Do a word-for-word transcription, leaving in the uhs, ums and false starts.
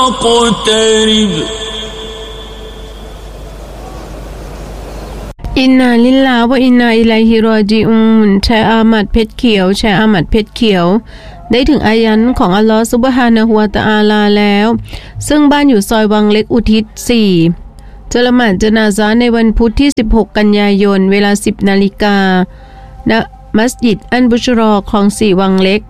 فاقترب อินนาลิลลาฮ์วะอินนาอิลัยฮิรอญิอูนแชร์อามัดเพชรเขียวแชร์อามัดเพชรเขียวได้ถึงอายันของอัลลอฮฺซุบฮานะฮูวะตะอาลาแล้วซึ่งบ้านอยู่ซอยวังเล็กอุทิศสี่จะละหมาดญะนาซะห์ในวันพุธที่สิบหกกันยายนเวลา สิบนาฬิกาณมัสยิดอันบุชรอของสี่วังเล็ก